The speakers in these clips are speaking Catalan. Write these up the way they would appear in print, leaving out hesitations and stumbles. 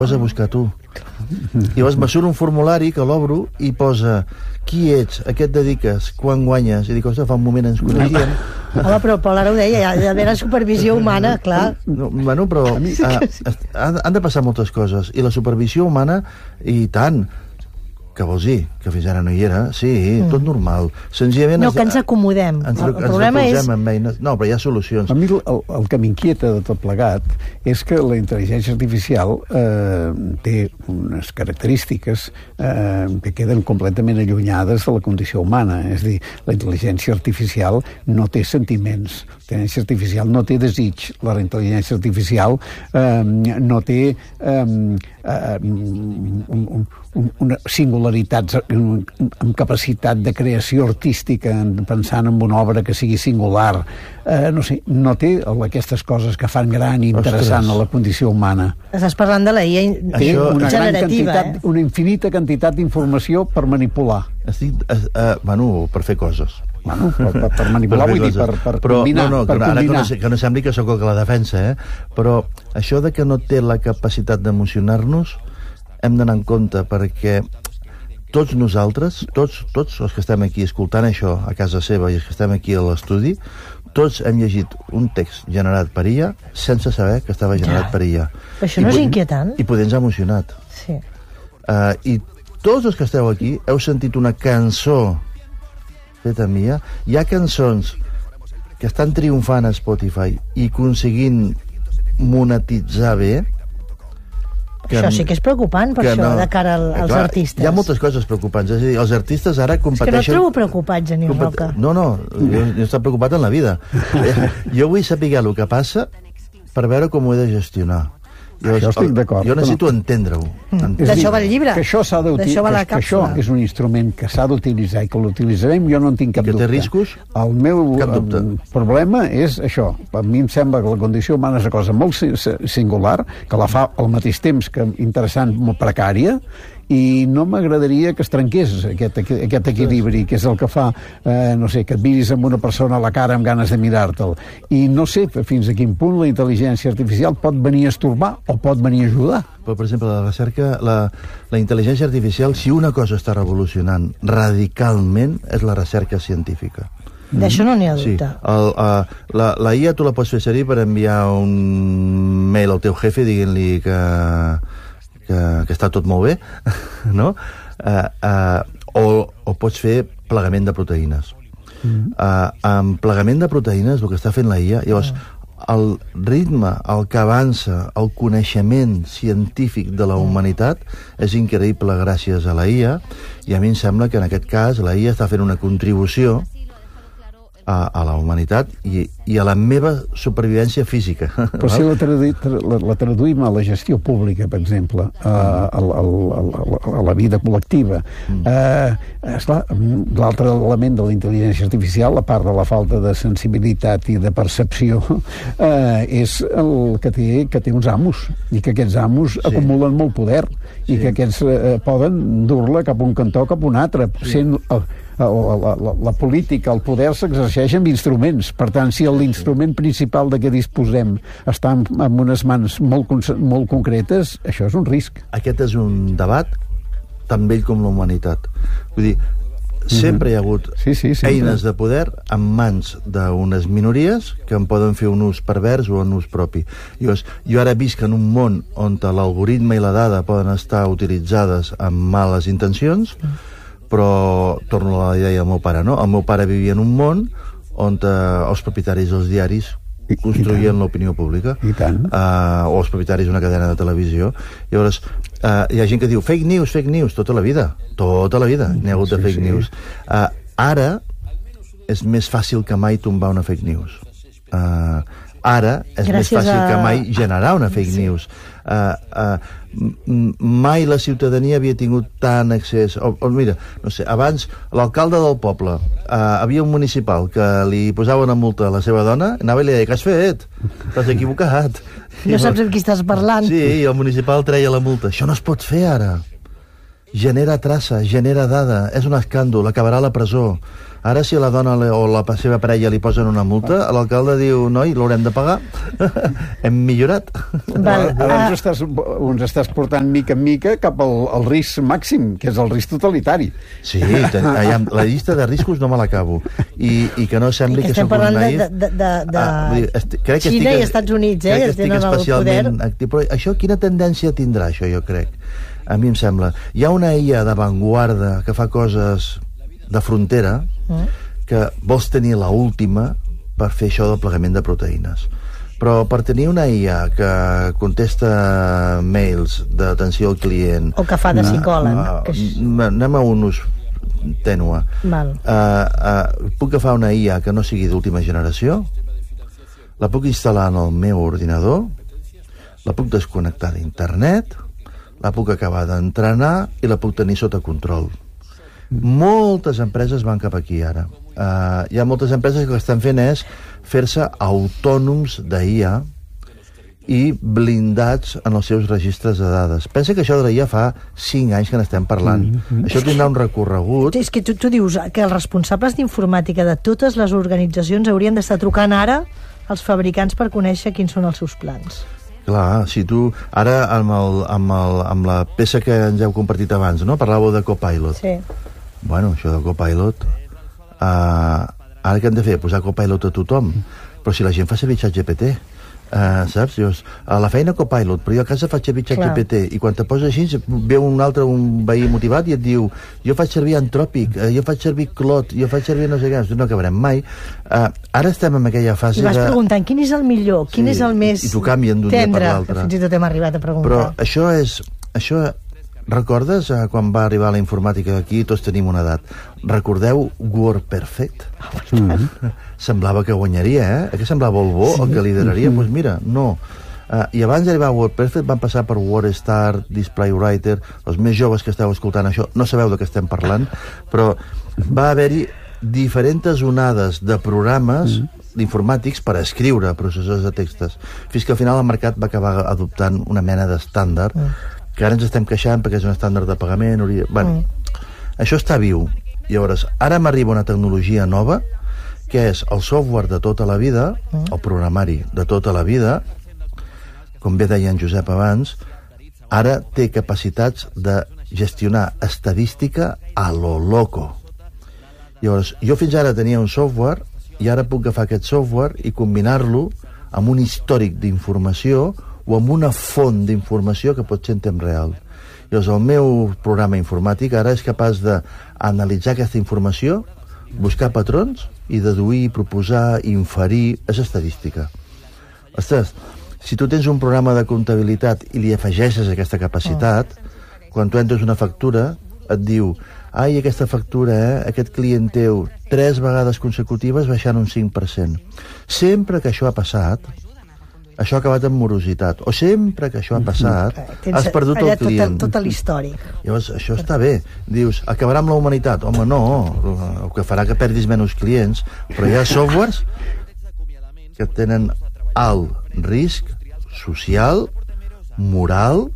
vas a buscar tu. I llavors me surt un formulari que l'obro i posa qui ets, a què et dediques, quan guanyes, i dic, ostres, fa un moment ens coneixíem. Home, però Pol ara ho deia, ja ve la supervisió humana, clar. No, bueno, però han de passar moltes coses, i la supervisió humana, i tant. Què vols dir? Que fins ara no hi era? Sí, tot normal. Senzillament... No, que ens acomodem. El problema és... No, però hi ha solucions. A mi el que m'inquieta de tot plegat és que la intel·ligència artificial té unes característiques que queden completament allunyades de la condició humana. És a dir, la intel·ligència artificial no té sentiments. La intel·ligència artificial no té desig. La intel·ligència artificial no té una singularitat amb capacitat de creació artística pensant en una obra que sigui singular, no sé, no té aquestes coses que fan gran i interessant a la condició humana. Estàs parlant de la IA generativa, una infinita quantitat d'informació per manipular. Per fer coses. Per manipular, vull dir, per combinar. Ara que no sembli que sóc el que la defensa, però això de que no té la capacitat d'emocionar-nos hem d'anar en compte, perquè tots nosaltres, tots els que estem aquí escoltant això a casa seva i els que estem aquí a l'estudi, tots hem llegit un text generat per IA sense saber que estava generat per IA. Això no és inquietant? I poder ens ha emocionat. Sí. I tots els que esteu aquí heu sentit una cançó feta amb IA. Hi ha cançons que estan triomfant a Spotify i aconseguint monetitzar bé. Això sí que és preocupant, per això, de cara als artistes. Hi ha moltes coses preocupants. És a dir, els artistes ara competeixen... És que no et trobo preocupat, Genís Roca. No, jo estic preocupat en la vida. Jo vull saber el que passa per veure com ho he de gestionar. Això estic d'acord. Jo necessito entendre-ho. D'això va el llibre. Que això és un instrument que s'ha d'utilitzar i que l'utilitzarem, jo no en tinc cap dubte. Que té riscos? El meu problema és això. A mi em sembla que la condició humana és una cosa molt singular, que la fa al mateix temps que interessant, molt precària, i no m'agradaria que es trenqués aquest equilibri, que és el que fa, no sé, que et miris amb una persona a la cara amb ganes de mirar-te'l. I no sé fins a quin punt la intel·ligència artificial pot venir a estorbar o pot venir a ajudar. Però, per exemple, la recerca, la intel·ligència artificial, si una cosa està revolucionant radicalment, és la recerca científica. D'això no n'hi ha dubte. Sí. La IA tu la pots fer servir per enviar un mail al teu jefe dient-li que està tot molt bé, no? O pots fer plegament de proteïnes. Amb plegament de proteïnes, el que està fent la IA, llavors, el ritme, el que avança, el coneixement científic de la humanitat és increïble gràcies a la IA, i a mi em sembla que en aquest cas la IA està fent una contribució a la humanitat i a la meva supervivència física. Però si la traduïm a la gestió pública, per exemple, a la vida col·lectiva, esclar, l'altre element de la intel·ligència artificial, a part de la falta de sensibilitat i de percepció, és el que té uns amos, i que aquests amos acumulen molt poder, i que aquests poden dur-la cap a un cantó, cap a un altre, sent la política, el poder s'exerceix amb instruments. Per tant, si l'instrument principal de què disposem està en unes mans molt concretes, això és un risc. Aquest és un debat tan vell com la humanitat. Vull dir, sempre hi ha hagut eines de poder en mans d'unes minories que en poden fer un ús pervers o un ús propi. Jo ara visc en un món on l'algoritme i la dada poden estar utilitzades amb males intencions, però torno a la idea del meu pare, no? El meu pare vivia en un món on els propietaris dels diaris construïen l'opinió pública, o els propietaris d'una cadena de televisió. Llavors, hi ha gent que diu fake news, tota la vida n'hi ha hagut de fake news. Ara és més fàcil que mai tombar una fake news. Ara és més fàcil que mai generar una fake news. Mai la ciutadania havia tingut tant accés. Mira, no sé, abans l'alcalde del poble, havia un municipal que li posava una multa a la seva dona, anava i li deia, què has fet? T'has equivocat. No saps amb qui estàs parlant. Sí, i el municipal treia la multa. Això no es pot fer ara. Genera traça, genera dada, és un escàndol, acabarà a la presó. Ara, si a la dona o la seva parella li posen una multa, l'alcalde diu, noi, l'haurem de pagar. Hem millorat. Ara ens estàs portant mica en mica cap al risc màxim, que és el risc totalitari. Sí, la llista de riscos no me l'acabo. I que no sembli que estem parlant de Xina i Estats Units, que estic especialment actiu. Però això, quina tendència tindrà, això, jo crec? A mi em sembla. Hi ha una IA d'avantguarda que fa coses de frontera, que vols tenir l'última per fer això del plegament de proteïnes. Però per tenir una IA que contesta mails d'atenció al client... O que fa de psicòleg. Anem a un ús tènue. Puc agafar una IA que no sigui d'última generació, la puc instal·lar en el meu ordinador, la puc desconnectar d'internet, la puc acabar d'entrenar i la puc tenir sota control. Moltes empreses van cap aquí ara. Hi ha moltes empreses que el que estan fent és fer-se autònoms d'IA i blindats en els seus registres de dades. Pensa que això de la IA fa 5 anys que n'estem parlant. Això tindrà un recorregut... És que tu dius que els responsables d'informàtica de totes les organitzacions haurien d'estar trucant ara als fabricants per conèixer quins són els seus plans. Clar, si tu... Ara, amb la peça que ens heu compartit abans, no? Parlàveu de Copilot. Sí. Bueno, això de Copilot... Ara què hem de fer? Posar Copilot a tothom? Però si la gent fa servir ChatGPT, saps? A la feina Copilot, però jo a casa faig servir ChatGPT, i quan te poses així, veu un veí motivat i et diu, jo faig servir Anthropic, jo faig servir Claude, jo faig servir no sé què, no acabarem mai. Ara estem en aquella fase de... I vas preguntant, quin és el millor, quin és el més i t'ho canvien d'un dia per l'altre. Fins i tot hem arribat a preguntar. Però això recordes quan va arribar la informàtica aquí, tots tenim una edat? Recordeu WordPerfect? Semblava que guanyaria, que semblava el bo, el que lideraria. Doncs mira, no. I abans d'arribar a WordPerfect van passar per WordStar, DisplayWriter. Els més joves que esteu escoltant això no sabeu de què estem parlant, però va haver-hi diferents onades de programes d'informàtics per escriure processors de textos, fins que al final el mercat va acabar adoptant una mena d'estàndard que ara ens estem queixant perquè és un estàndard de pagament. Bueno, això està viu. Llavors, ara m'arriba una tecnologia nova, que és el software de tota la vida, el programari de tota la vida, com bé deia en Josep abans, ara té capacitats de gestionar estadística a lo loco. Llavors, jo fins ara tenia un software i ara puc agafar aquest software i combinar-lo amb un històric d'informació o amb una font d'informació que pot ser en temps real. Llavors, el meu programa informàtic ara és capaç d'analitzar aquesta informació, buscar patrons i deduir, proposar, inferir. És estadística. Ostres, si tu tens un programa de comptabilitat i li afegeixes aquesta capacitat, quan tu entres una factura, et diu, ai, aquesta factura, aquest client teu, 3 vegades consecutives baixant un 5%. Sempre que això ha passat, això ha acabat amb morositat. O sempre que això ha passat, has perdut el client. Tot l'històric. Llavors, això està bé. Dius, acabarà amb la humanitat. Home, no, el que farà que perdis menys clients. Però hi ha softwares que tenen alt risc social, moral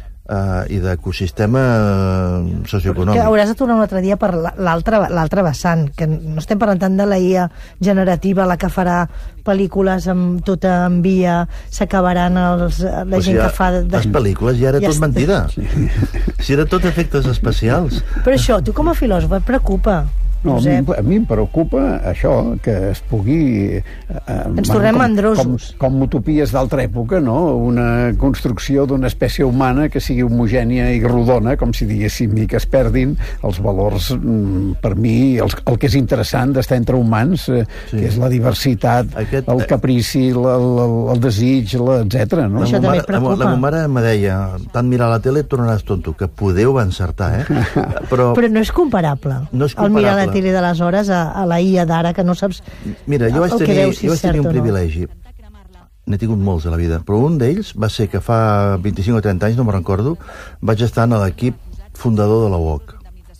i d'ecosistema socioeconòmic. Que hauràs de tornar un altre dia per l'altre vessant, que no estem parlant tant de la IA generativa, la que farà pel·lícules amb tota en via, s'acabaran la gent que fa... Les pel·lícules ja era tot mentida. Si era tot efectes especials. Però això, tu com a filòsof et preocupa? No, a mi em preocupa això, que es pugui... Ens tornem mandrosos. Com utopies d'altra època, no? Una construcció d'una espècie humana que sigui homogènia i rodona, com si diguéssim, i que es perdin els valors, per mi, el que és interessant d'estar entre humans, que és la diversitat, el caprici, el desig, etc. No? Això també et preocupa. La meva mare me deia, tant mirar la tele et tornaràs tonto, que podeu encertar, Però no és comparable. No és comparable. El mirar la tele d'aleshores a la IA d'ara, que no saps... Mira, jo vaig tenir un privilegi. N'he tingut molts a la vida, però un d'ells va ser que fa 25 o 30 anys, no me'n recordo, vaig estar en l'equip fundador de la UOC.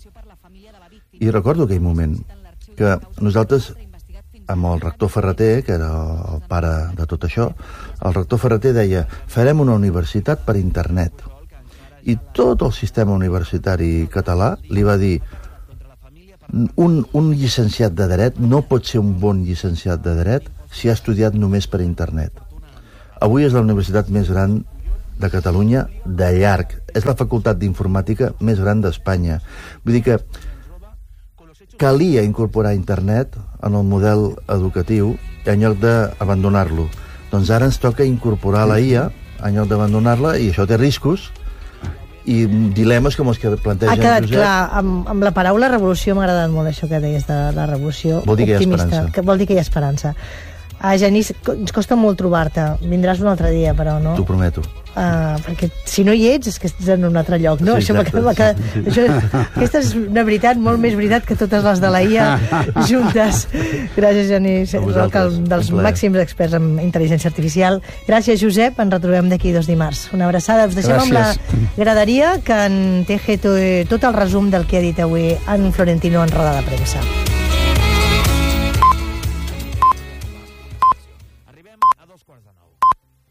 I recordo aquell moment que nosaltres, amb el rector Ferreter, que era el pare de tot això, el rector Ferreter deia, farem una universitat per internet. I tot el sistema universitari català li va dir, Un llicenciat de dret no pot ser un bon llicenciat de dret si ha estudiat només per internet. Avui és la universitat més gran de Catalunya de llarg. És la facultat d'informàtica més gran d'Espanya. Vull dir que calia incorporar internet en el model educatiu en lloc d'abandonar-lo. Doncs ara ens toca incorporar la IA en lloc d'abandonar-la, i això té riscos i dilemes com els que planteja Josep. Ha quedat clar, amb la paraula revolució m'ha agradat molt això que deies de la revolució optimista. Vol dir que hi ha esperança. Vol dir que hi ha esperança. Genís, ens costa molt trobar-te. Vindràs un altre dia, però, no? T'ho prometo. Perquè si no hi ets és que estàs en un altre lloc, no? Sí, Aquesta és una veritat, molt més veritat que totes les de la IA juntes. Gràcies, Genís, dels màxims experts en intel·ligència artificial. Gràcies, Josep, ens retrobem d'aquí 2 dimarts. Una abraçada. Us deixem amb la graderia, que en teje tot el resum del que ha dit avui en Florentino en roda de premsa.